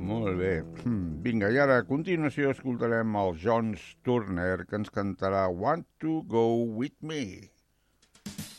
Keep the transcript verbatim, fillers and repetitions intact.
Molt bé. Vinga, i ara a continuació escoltarem el John Turner, que ens cantarà Want to Go With Me.